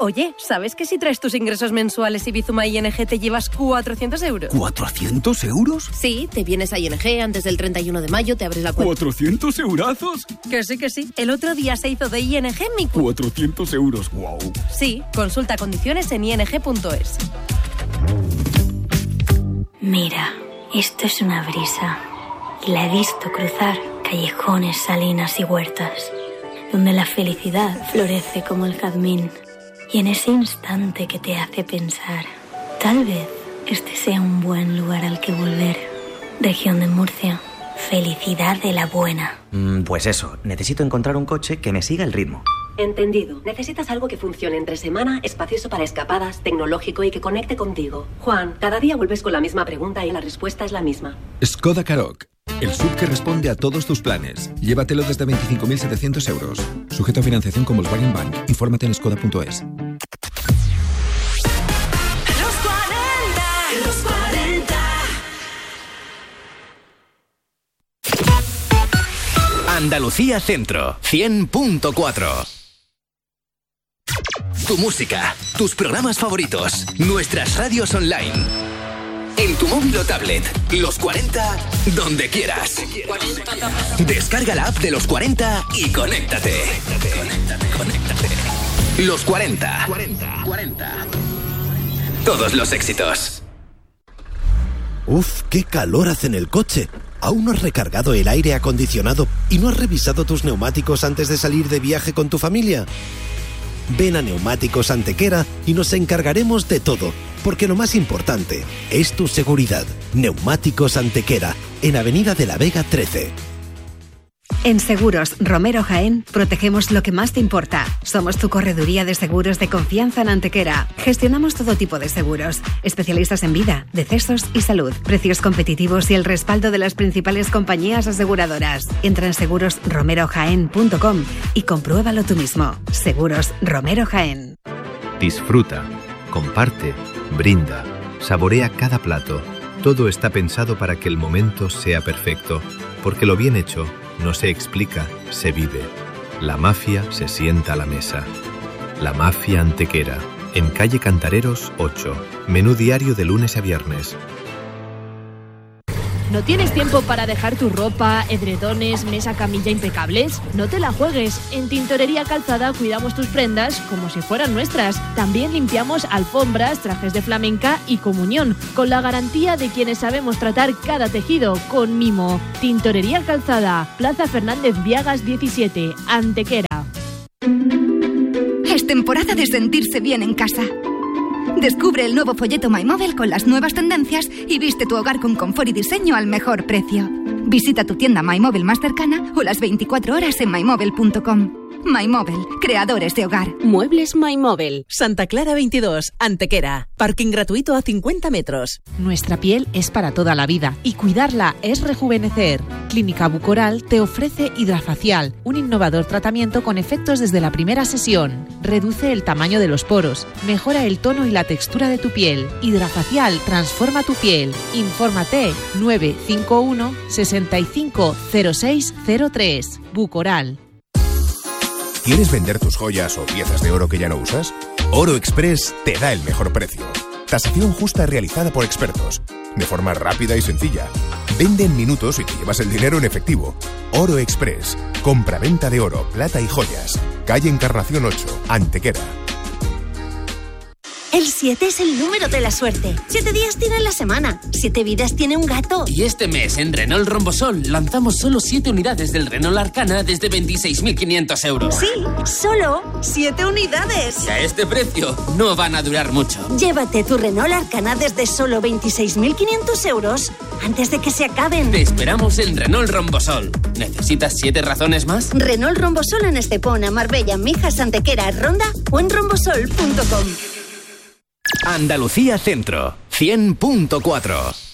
Oye, ¿sabes que si traes tus ingresos mensuales y Bizuma ING te llevas 400 euros? ¿400 euros? Sí, te vienes a ING antes del 31 de mayo, te abres la cuenta. ¿400 eurazos? Que sí. El otro día se hizo de ING mi cuenta. 400 euros, wow. Sí, consulta condiciones en ing.es. Mira, esto es una brisa. Y la he visto cruzar callejones, salinas y huertas, donde la felicidad florece como el jazmín. Y en ese instante que te hace pensar, tal vez este sea un buen lugar al que volver. Región de Murcia, felicidad de la buena. Pues eso, necesito encontrar un coche que me siga el ritmo. Entendido. Necesitas algo que funcione entre semana, espacioso para escapadas, tecnológico y que conecte contigo. Juan, cada día vuelves con la misma pregunta y la respuesta es la misma. Skoda Karoq, el SUV que responde a todos tus planes. Llévatelo desde 25.700 euros. Sujeto a financiación con Volkswagen Bank. Infórmate en skoda.es. Andalucía Centro, 100.4. Tu música, tus programas favoritos, nuestras radios online. En tu móvil o tablet, Los 40, donde quieras. Descarga la app de Los 40 y conéctate. Los 40. Todos los éxitos. Uf, qué calor hace en el coche. ¿Aún no has recargado el aire acondicionado y no has revisado tus neumáticos antes de salir de viaje con tu familia? Ven a Neumáticos Antequera y nos encargaremos de todo, porque lo más importante es tu seguridad. Neumáticos Antequera, en Avenida de la Vega 13. En Seguros Romero Jaén protegemos lo que más te importa. Somos tu correduría de seguros de confianza en Antequera. Gestionamos todo tipo de seguros, especialistas en vida, decesos y salud, precios competitivos y el respaldo de las principales compañías aseguradoras. Entra en segurosromerojaén.com y compruébalo tú mismo. Seguros Romero Jaén. Disfruta, comparte, brinda, saborea cada plato. Todo está pensado para que el momento sea perfecto, porque lo bien hecho no se explica, se vive. La Mafia se sienta a la mesa. La Mafia Antequera, en calle Cantareros 8. Menú diario de lunes a viernes. ¿No tienes tiempo para dejar tu ropa, edredones, mesa, camilla impecables? No te la juegues. En Tintorería Calzada cuidamos tus prendas como si fueran nuestras. También limpiamos alfombras, trajes de flamenca y comunión, con la garantía de quienes sabemos tratar cada tejido con mimo. Tintorería Calzada, Plaza Fernández Viagas 17, Antequera. Es temporada de sentirse bien en casa. Descubre el nuevo folleto MyMóvil con las nuevas tendencias y viste tu hogar con confort y diseño al mejor precio. Visita tu tienda MyMóvil más cercana o las 24 horas en mymóvil.com. MyMóvil, creadores de hogar. Muebles MyMóvil. Santa Clara 22, Antequera. Parking gratuito a 50 metros. Nuestra piel es para toda la vida y cuidarla es rejuvenecer. Clínica Bucoral te ofrece Hidrafacial, un innovador tratamiento con efectos desde la primera sesión. Reduce el tamaño de los poros, mejora el tono y la textura de tu piel. Hidrafacial transforma tu piel. Infórmate 951 65 0603. Bucoral. ¿Quieres vender tus joyas o piezas de oro que ya no usas? Oro Express te da el mejor precio. Tasación justa realizada por expertos, de forma rápida y sencilla. Vende en minutos y te llevas el dinero en efectivo. Oro Express. Compra-venta de oro, plata y joyas. Calle Encarnación 8, Antequera. El 7 es el número de la suerte. 7 días tiene la semana. 7 vidas tiene un gato. Y este mes en Renault Rombosol lanzamos solo 7 unidades del Renault Arcana desde 26.500 euros. Sí, solo 7 unidades. Y a este precio no van a durar mucho. Llévate tu Renault Arcana desde solo 26.500 euros antes de que se acaben. Te esperamos en Renault Rombosol. ¿Necesitas 7 razones más? Renault Rombosol en Estepona, Marbella, Mijas, Antequera, Ronda o en rombosol.com. Andalucía Centro, 100.4.